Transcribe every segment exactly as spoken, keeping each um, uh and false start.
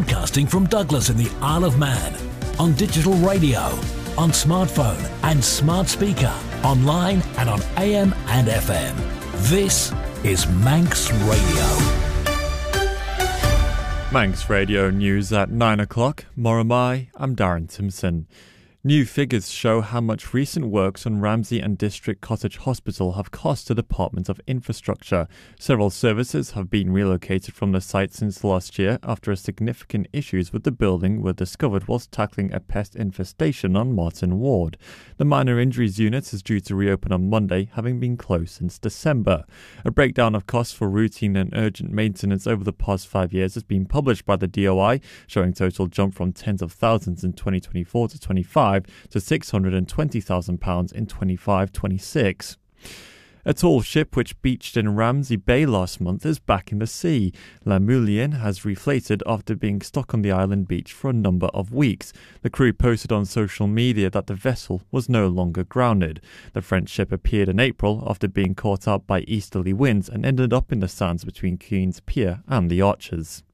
Broadcasting from Douglas in the Isle of Man. On digital radio, on smartphone and smart speaker, online and on A M and F M. This is Manx Radio. Manx Radio News at nine o'clock. Moramai, I'm Darren Timson. New figures show how much recent works on Ramsey and District Cottage Hospital have cost the Department of Infrastructure. Several services have been relocated from the site since last year after significant issues with the building were discovered whilst tackling a pest infestation on Martin Ward. The minor injuries unit is due to reopen on Monday, having been closed since December. A breakdown of costs for routine and urgent maintenance over the past five years has been published by the D O I, showing total jump from tens of thousands in twenty twenty-four to twenty-five to six hundred twenty thousand pounds in twenty-five twenty-six. A tall ship which beached in Ramsey Bay last month is back in the sea. La Moulienne has reflated after being stuck on the island beach for a number of weeks. The crew posted on social media that the vessel was no longer grounded. The French ship appeared in April after being caught up by easterly winds and ended up in the sands between Queen's Pier and the Arches.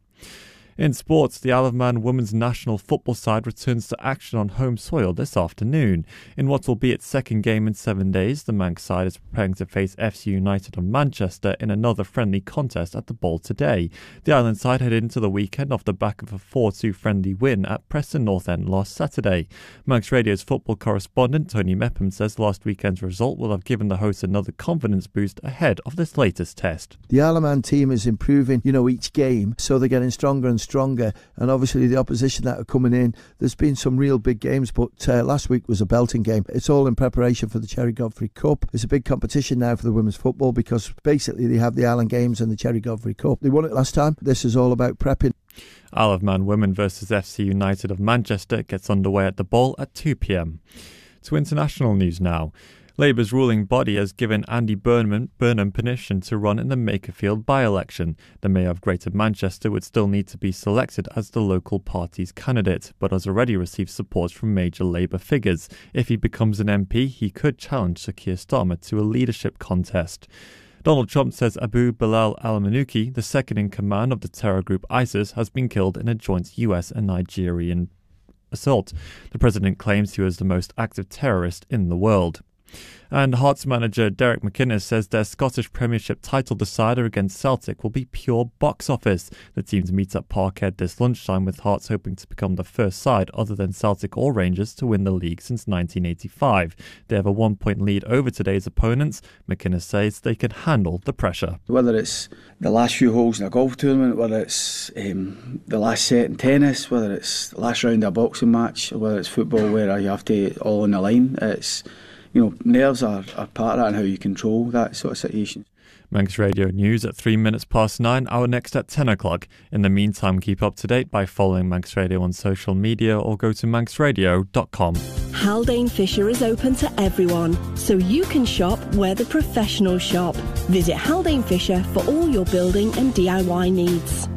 In sports, the Isle of Man women's national football side returns to action on home soil this afternoon. In what will be its second game in seven days, the Manx side is preparing to face F C United of Manchester in another friendly contest at the Bowl today. The island side headed into the weekend off the back of a four two friendly win at Preston North End last Saturday. Manx Radio's football correspondent Tony Mepham says last weekend's result will have given the hosts another confidence boost ahead of this latest test. The Isle of Man team is improving, you know, each game, so they're getting stronger and stronger. stronger and obviously the opposition that are coming in, there's been some real big games, but uh, last week was a belting game. It's all in preparation for the Cherry Godfrey Cup. It's a big competition now for the women's football because basically they have the Island Games and the Cherry Godfrey Cup. They won it last time. This is all about prepping. Isle of Man women versus F C United of Manchester gets underway at the Bowl at two p.m. To international news now. Labour's ruling body has given Andy Burnham, Burnham permission to run in the Makerfield by-election. The Mayor of Greater Manchester would still need to be selected as the local party's candidate, but has already received support from major Labour figures. If he becomes an M P, he could challenge Sir Keir Starmer to a leadership contest. Donald Trump says Abu Bilal al-Manuki, the second in command of the terror group ISIS, has been killed in a joint U S and Nigerian assault. The president claims he was the most active terrorist in the world. And Hearts manager Derek McInnes says their Scottish Premiership title decider against Celtic will be pure box office. The teams meet at Parkhead this lunchtime, with Hearts hoping to become the first side other than Celtic or Rangers to win the league since nineteen eighty-five. They have a one-point lead over today's opponents. McInnes says they can handle the pressure. Whether it's the last few holes in a golf tournament, whether it's um, the last set in tennis, whether it's the last round of a boxing match, or whether it's football where you have to all on the line, it's You know, nerves are, are part of that and how you control that sort of situation. Manx Radio News at three minutes past nine, our next at ten o'clock. In the meantime, keep up to date by following Manx Radio on social media or go to manx radio dot com. Haldane Fisher is open to everyone, so you can shop where the professionals shop. Visit Haldane Fisher for all your building and D I Y needs.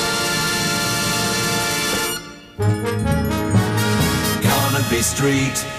Street.